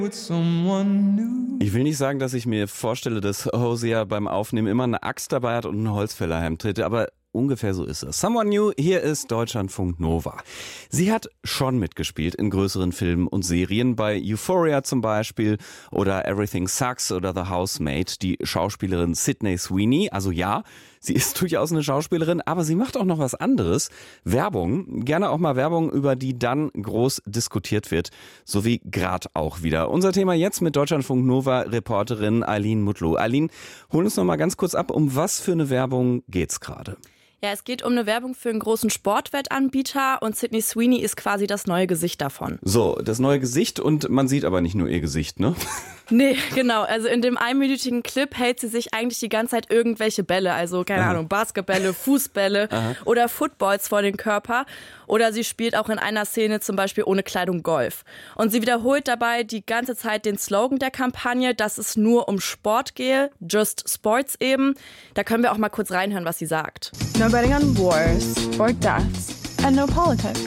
Ich will nicht sagen, dass ich mir vorstelle, dass Hosea beim Aufnehmen immer eine Axt dabei hat und einen Holzfäller heimtritt, aber ungefähr so ist es. Someone New, hier ist Deutschlandfunk Nova. Sie hat schon mitgespielt in größeren Filmen und Serien, bei Euphoria zum Beispiel oder Everything Sucks oder The Housemaid. Die Schauspielerin Sydney Sweeney, also ja, sie ist durchaus eine Schauspielerin, aber sie macht auch noch was anderes. Werbung, gerne auch mal Werbung, über die dann groß diskutiert wird, so wie gerade auch wieder. Unser Thema jetzt mit Deutschlandfunk Nova Reporterin Eileen Mutlu. Eileen, hol uns noch mal ganz kurz ab, um was für eine Werbung geht's gerade? Ja, es geht um eine Werbung für einen großen Sportwettanbieter und Sydney Sweeney ist quasi das neue Gesicht davon. So, das neue Gesicht und man sieht aber nicht nur ihr Gesicht, ne? Nee, genau. Also in dem einminütigen Clip hält sie sich eigentlich die ganze Zeit irgendwelche Bälle, also keine Ahnung, Basketbälle, Fußbälle oder Footballs vor den Körper. Oder sie spielt auch in einer Szene zum Beispiel ohne Kleidung Golf. Und sie wiederholt dabei die ganze Zeit den Slogan der Kampagne, dass es nur um Sport gehe, just sports eben. Da können wir auch mal kurz reinhören, was sie sagt. No betting on wars or deaths and no politics.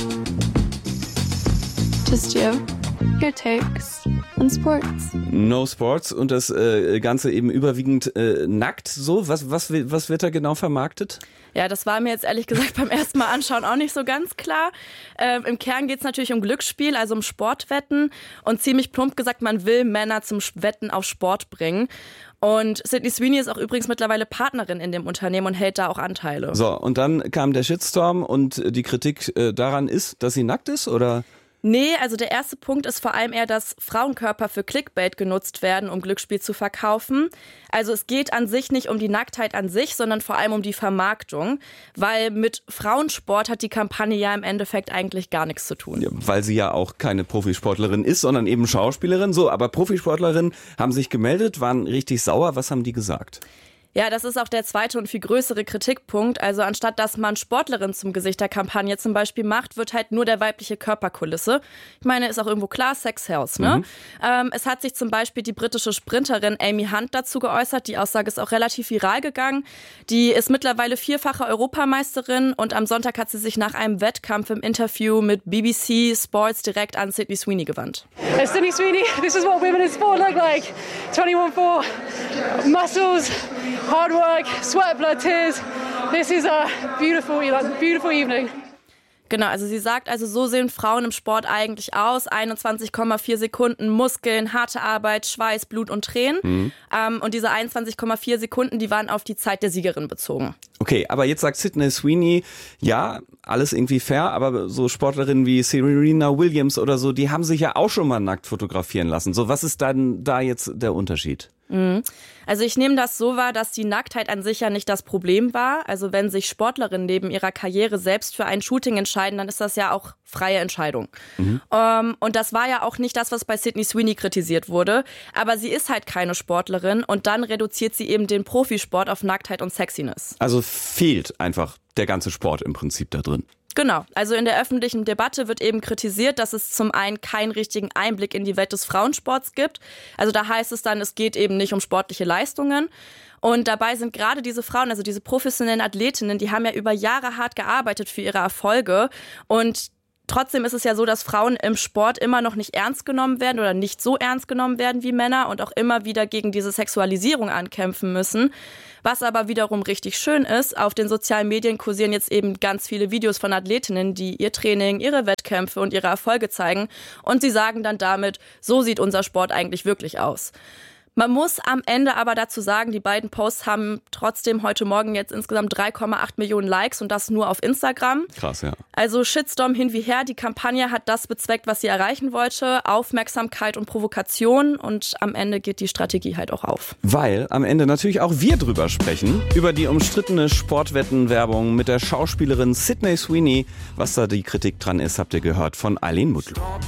Just you, your takes on sports. No Sports und das Ganze eben überwiegend nackt so. Was wird da genau vermarktet? Ja, das war mir jetzt ehrlich gesagt beim ersten Mal anschauen auch nicht so ganz klar. Im Kern geht es natürlich um Glücksspiel, also um Sportwetten. Und ziemlich plump gesagt, man will Männer zum Wetten auf Sport bringen. Und Sydney Sweeney ist auch übrigens mittlerweile Partnerin in dem Unternehmen und hält da auch Anteile. So, und dann kam der Shitstorm und die Kritik daran ist, dass sie nackt ist, oder? Nee, also der erste Punkt ist vor allem eher, dass Frauenkörper für Clickbait genutzt werden, um Glücksspiel zu verkaufen. Also es geht an sich nicht um die Nacktheit an sich, sondern vor allem um die Vermarktung, weil mit Frauensport hat die Kampagne ja im Endeffekt eigentlich gar nichts zu tun. Ja, weil sie ja auch keine Profisportlerin ist, sondern eben Schauspielerin. So, aber Profisportlerinnen haben sich gemeldet, waren richtig sauer. Was haben die gesagt? Ja, das ist auch der zweite und viel größere Kritikpunkt. Also anstatt dass man Sportlerin zum Gesicht der Kampagne zum Beispiel macht, wird halt nur der weibliche Körperkulisse. Ich meine, ist auch irgendwo klar, Sex sells, ne? Es hat sich zum Beispiel die britische Sprinterin Amy Hunt dazu geäußert. Die Aussage ist auch relativ viral gegangen. Die ist mittlerweile 4-fache Europameisterin und am Sonntag hat sie sich nach einem Wettkampf im Interview mit BBC Sports direkt an Sydney Sweeney gewandt. Sydney Sweeney, this is what women in sport look like. 21-4, muscles, hard work, sweat, blood, tears. This is a beautiful evening. Genau, also sie sagt, also so sehen Frauen im Sport eigentlich aus. 21,4 Sekunden Muskeln, harte Arbeit, Schweiß, Blut und Tränen. Und diese 21,4 Sekunden, die waren auf die Zeit der Siegerin bezogen. Okay, aber jetzt sagt Sydney Sweeney, ja, alles irgendwie fair, aber so Sportlerinnen wie Serena Williams oder so, die haben sich ja auch schon mal nackt fotografieren lassen. So, was ist dann da jetzt der Unterschied? Also ich nehme das so wahr, dass die Nacktheit an sich ja nicht das Problem war. Also wenn sich Sportlerinnen neben ihrer Karriere selbst für ein Shooting entscheiden, dann ist das ja auch freie Entscheidung. Und das war ja auch nicht das, was bei Sydney Sweeney kritisiert wurde. Aber sie ist halt keine Sportlerin und dann reduziert sie eben den Profisport auf Nacktheit und Sexiness. Also fehlt einfach der ganze Sport im Prinzip da drin. Genau, also in der öffentlichen Debatte wird eben kritisiert, dass es zum einen keinen richtigen Einblick in die Welt des Frauensports gibt. Also da heißt es dann, es geht eben nicht um sportliche Leistungen. Und dabei sind gerade diese Frauen, also diese professionellen Athletinnen, die haben ja über Jahre hart gearbeitet für ihre Erfolge. Und trotzdem ist es ja so, dass Frauen im Sport immer noch nicht ernst genommen werden oder nicht so ernst genommen werden wie Männer und auch immer wieder gegen diese Sexualisierung ankämpfen müssen. Was aber wiederum richtig schön ist, auf den sozialen Medien kursieren jetzt eben ganz viele Videos von Athletinnen, die ihr Training, ihre Wettkämpfe und ihre Erfolge zeigen. Und sie sagen dann damit, so sieht unser Sport eigentlich wirklich aus. Man muss am Ende aber dazu sagen, die beiden Posts haben trotzdem heute Morgen jetzt insgesamt 3,8 Millionen Likes und das nur auf Instagram. Krass, ja. Also Shitstorm hin wie her, die Kampagne hat das bezweckt, was sie erreichen wollte, Aufmerksamkeit und Provokation und am Ende geht die Strategie halt auch auf. Weil am Ende natürlich auch wir drüber sprechen, über die umstrittene Sportwettenwerbung mit der Schauspielerin Sydney Sweeney. Was da die Kritik dran ist, habt ihr gehört von Eileen Mutlu.